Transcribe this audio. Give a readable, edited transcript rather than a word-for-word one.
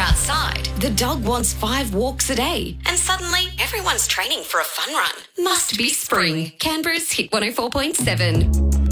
outside, the dog wants 5 walks a day, and suddenly everyone's training for a fun run. Must be spring. Canberra's Hit 104.7.